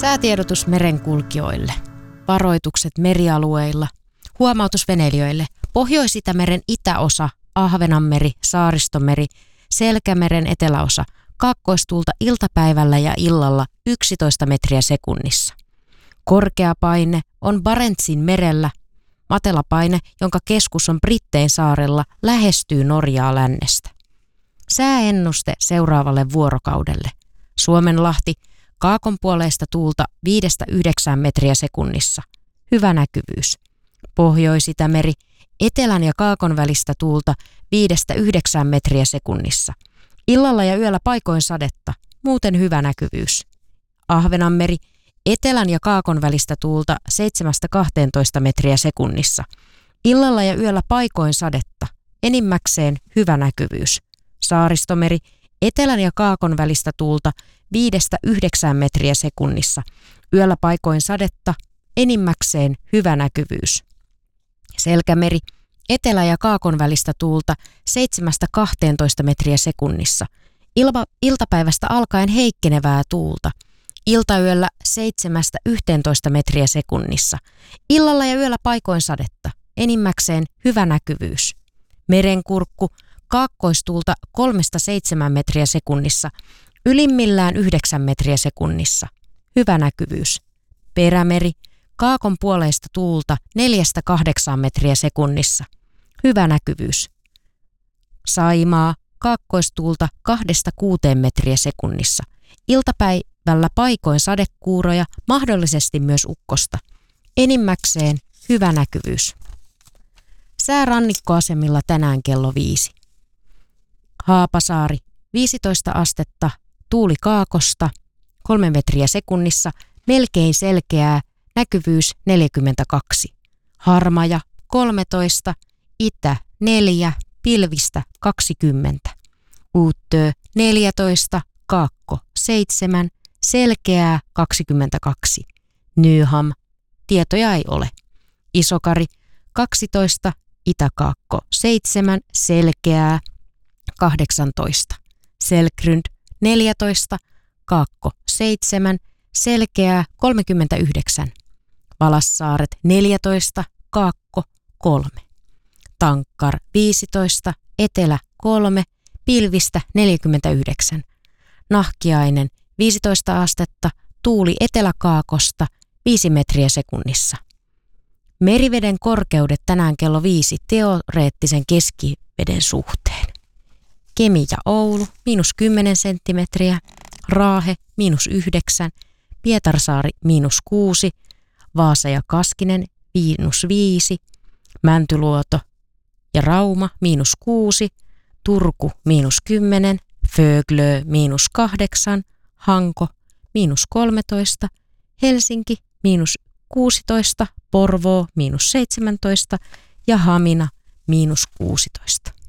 Säätiedotus merenkulkijoille. Varoitukset merialueilla. Huomautus veneilijöille. Pohjois-Itämeren itäosa, Ahvenanmeri, Saaristomeri, Selkämeren eteläosa, kaakkoistuulta iltapäivällä ja illalla 11 metriä sekunnissa. Korkea paine on Barentsin merellä. Matalapaine, jonka keskus on Brittein saarella, lähestyy Norjaa lännestä. Sääennuste seuraavalle vuorokaudelle. Suomenlahti, kaakonpuoleista tuulta 5-9 metriä sekunnissa. Hyvä näkyvyys. Pohjois-Itämeri, etelän ja kaakon välistä tuulta 5-9 metriä sekunnissa. Illalla ja yöllä paikoin sadetta, muuten hyvä näkyvyys. Ahvenanmeri, etelän ja kaakon välistä tuulta 7-12 metriä sekunnissa. Illalla ja yöllä paikoin sadetta, enimmäkseen hyvä näkyvyys. Saaristomeri, etelän ja kaakon välistä tuulta 5-9 metriä sekunnissa. Yöllä paikoin sadetta, enimmäkseen hyvä näkyvyys. Selkämeri, etelä- ja kaakon välistä tuulta 7-12 metriä sekunnissa. Iltapäivästä alkaen heikkenevää tuulta. Iltayöllä 7-11 metriä sekunnissa. Illalla ja yöllä paikoin sadetta, enimmäkseen hyvä näkyvyys. Merenkurkku, kaakkoistuulta 3-7 metriä sekunnissa, ylimmillään 9 metriä sekunnissa. Hyvä näkyvyys. Perämeri, kaakon puoleista tuulta 4-8 metriä sekunnissa. Hyvä näkyvyys. Saimaa, kaakkoistuulta 2-6 metriä sekunnissa. Iltapäivällä paikoin sadekuuroja, mahdollisesti myös ukkosta. Enimmäkseen hyvä näkyvyys. Sää rannikkoasemilla tänään kello 5. Haapasaari 15 astetta, tuuli kaakosta 3 metriä sekunnissa, melkein selkeää, näkyvyys 42. Harmaja 13, itä 4, pilvistä 20. Uuttöö 14, kaakko 7, selkeää 22. Nyham, tietoja ei ole. Isokari 12, itäkaakko 7, selkeää 18. Selkrund 14, kaakko 7, selkeää 39. Valassaaret 14, kaakko 3. Tankkar 15, etelä 3, pilvistä 49. Nahkiainen 15 astetta, tuuli eteläkaakosta 5 metriä sekunnissa. Meriveden korkeudet tänään kello 5 teoreettisen keskiveden suhteen. Kemi ja Oulu -10 senttimetriä, Raahe -9, Pietarsaari -6, Vaasa ja Kaskinen -5, Mäntyluoto ja Rauma -6, Turku -10, Föglö -8, Hanko -13, Helsinki -16, Porvoo -17 ja Hamina -16.